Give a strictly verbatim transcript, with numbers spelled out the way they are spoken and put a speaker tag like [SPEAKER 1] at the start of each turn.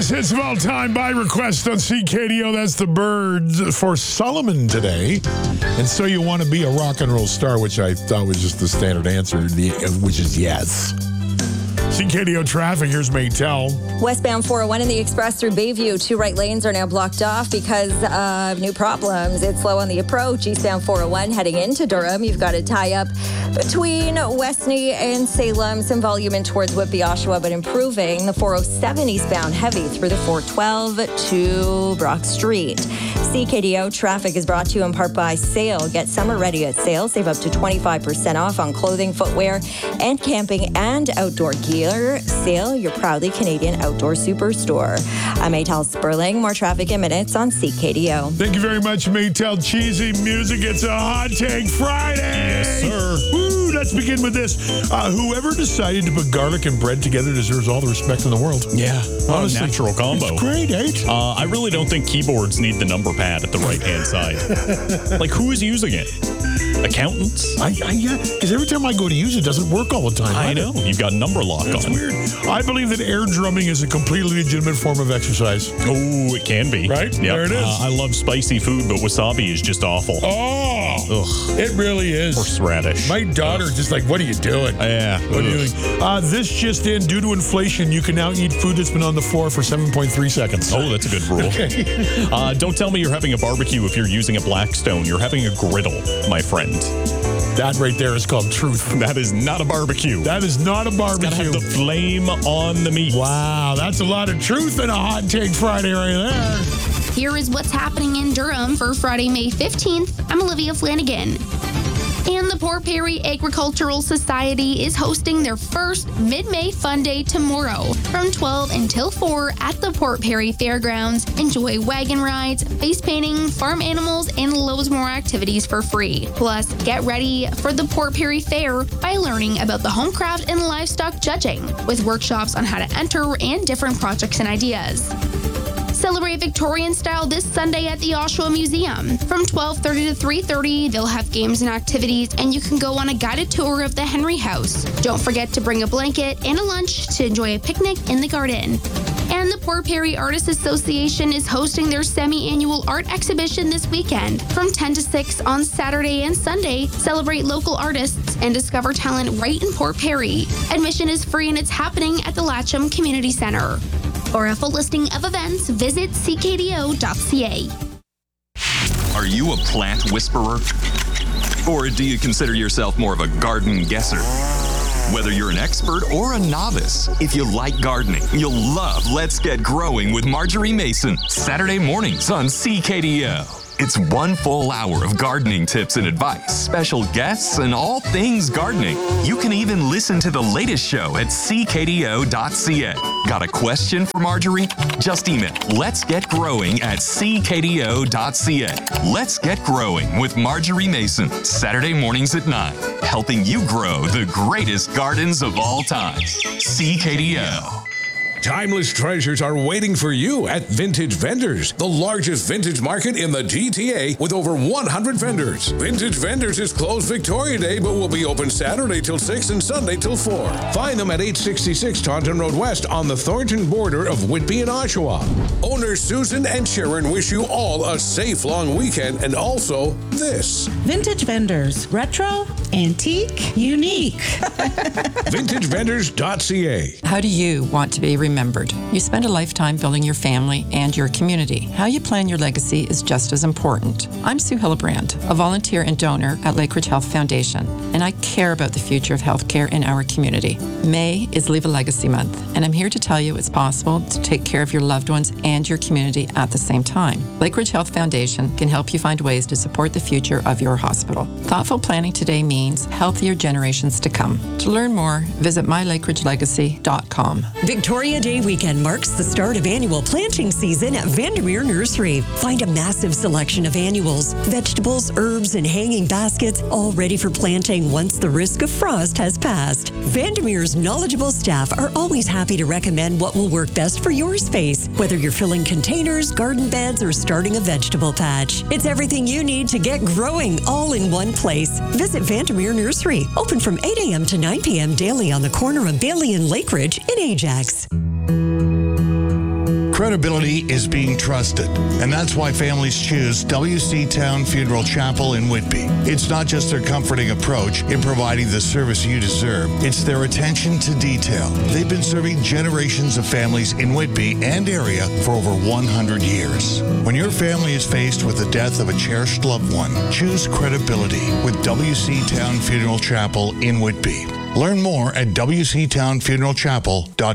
[SPEAKER 1] Greatest hits of all time by request on C K D O. That's the Birds for Solomon today. And so you want to be a rock and roll star, which I thought was just the standard answer, the, which is yes. C K D O traffic, here's Maytel.
[SPEAKER 2] Westbound four oh one in the express through Bayview. Two right lanes are now blocked off because of new problems. It's slow on the approach. Eastbound four oh one heading into Durham. You've got a tie-up between Westney and Salem. Some volume in towards Whitby, Oshawa, but improving. The four oh seven eastbound heavy through the four twelve to Brock Street. C K D O traffic is brought to you in part by Sale. Get summer ready at Sale. Save up to twenty-five percent off on clothing, footwear, and camping and outdoor gear. Sale, your proudly Canadian outdoor superstore. I'm Maytel Sperling. More traffic in minutes on C K D O.
[SPEAKER 1] Thank you very much, Maytel. Cheesy music. It's a Hot Take Friday.
[SPEAKER 3] Yes, sir.
[SPEAKER 1] Woo, let's begin with this. Uh, whoever decided to put garlic and bread together deserves all the respect in the world.
[SPEAKER 3] Yeah.
[SPEAKER 1] Honestly,
[SPEAKER 3] natural combo.
[SPEAKER 1] It's great, eh?
[SPEAKER 3] Uh, I really don't think keyboards need the number pad at the right-hand side. Like, who is using it? Accountants?
[SPEAKER 1] I, I yeah, because every time I go to use it, it doesn't work all the time.
[SPEAKER 3] I know. You've got number lock
[SPEAKER 1] That's
[SPEAKER 3] on.
[SPEAKER 1] weird. I believe that air drumming is a completely legitimate form of exercise.
[SPEAKER 3] Oh, it can be.
[SPEAKER 1] Right?
[SPEAKER 3] Yep.
[SPEAKER 1] There it is.
[SPEAKER 3] Uh, I love spicy food, but wasabi is just awful.
[SPEAKER 1] Oh,
[SPEAKER 3] Ugh.
[SPEAKER 1] it really is.
[SPEAKER 3] Horseradish.
[SPEAKER 1] My daughter's just like, what are you doing?
[SPEAKER 3] Yeah.
[SPEAKER 1] What are you doing? Uh, this just in, due to inflation, you can now eat food that's been on the floor for seven point three seconds.
[SPEAKER 3] Oh, that's a good rule.
[SPEAKER 1] Okay.
[SPEAKER 3] uh, don't tell me you're having a barbecue if you're using a Blackstone. You're having a griddle, my friend.
[SPEAKER 1] That right there is called truth.
[SPEAKER 3] That is not a barbecue.
[SPEAKER 1] That is not a barbecue.
[SPEAKER 3] It's gotta have the flame on the meat.
[SPEAKER 1] Wow, that's a lot of truth in a Hot Take Friday right there.
[SPEAKER 4] Here is what's happening in Durham for Friday, May fifteenth. I'm Olivia Flanagan. And the Port Perry Agricultural Society is hosting their first Mid-May Fun Day tomorrow from twelve until four at the Port Perry Fairgrounds. Enjoy wagon rides, face painting, farm animals, and loads more activities for free. Plus, get ready for the Port Perry Fair by learning about the homecraft and livestock judging with workshops on how to enter and different projects and ideas. Celebrate Victorian style this Sunday at the Oshawa Museum. From twelve thirty to three thirty, they'll have games and activities, and you can go on a guided tour of the Henry House. Don't forget to bring a blanket and a lunch to enjoy a picnic in the garden. And the Port Perry Artists Association is hosting their semi-annual art exhibition this weekend. From ten to six on Saturday and Sunday, celebrate local artists and discover talent right in Port Perry. Admission is free and it's happening at the Latcham Community Center. For a full listing of events, visit c k d o dot c a.
[SPEAKER 5] Are you a plant whisperer? Or do you consider yourself more of a garden guesser? Whether you're an expert or a novice, if you like gardening, you'll love Let's Get Growing with Marjorie Mason, Saturday mornings on C K D O. It's one full hour of gardening tips and advice, special guests, and all things gardening. You can even listen to the latest show at c k d o dot c a. Got a question for Marjorie? Just email Let's Get Growing at c k d o dot c a. Let's Get Growing with Marjorie Mason, Saturday mornings at nine, helping you grow the greatest gardens of all time. C K D O.
[SPEAKER 6] Timeless treasures are waiting for you at Vintage Vendors, the largest vintage market in the G T A with over one hundred vendors. Vintage Vendors is closed Victoria Day, but will be open Saturday till six and Sunday till four. Find them at eight sixty-six Taunton Road West on the Thornton border of Whitby and Oshawa. Owners Susan and Sharon wish you all a safe long weekend and also this.
[SPEAKER 7] Vintage Vendors, retro, antique, unique.
[SPEAKER 6] vintage vendors dot c a.
[SPEAKER 8] How do you want to be remembered? You spend a lifetime building your family and your community. How you plan your legacy is just as important. I'm Sue Hillebrand, a volunteer and donor at Lakeridge Health Foundation, and I care about the future of healthcare in our community. May is Leave a Legacy Month, and I'm here to tell you it's possible to take care of your loved ones and your community at the same time. Lakeridge Health Foundation can help you find ways to support the future of your hospital. Thoughtful planning today means healthier generations to come. To learn more, visit my lakeridge legacy dot com.
[SPEAKER 9] Victoria Day weekend marks the start of annual planting season at Vandermeer Nursery. Find a massive selection of annuals, vegetables, herbs, and hanging baskets, all ready for planting once the risk of frost has passed. Vandermeer's knowledgeable staff are always happy to recommend what will work best for your space, whether you're filling containers, garden beds, or starting a vegetable patch. It's everything you need to get growing all in one place. Visit Vandermeer Nursery, open from eight a.m. to nine p.m. daily on the corner of Bailey and Lakeridge in Ajax.
[SPEAKER 10] Credibility is being trusted, and that's why families choose W C Town Funeral Chapel in Whitby. It's not just their comforting approach in providing the service you deserve, it's their attention to detail. They've been serving generations of families in Whitby and area for over one hundred years. When your family is faced with the death of a cherished loved one, choose credibility with W C Town Funeral Chapel in Whitby. Learn more at W C town funeral chapel dot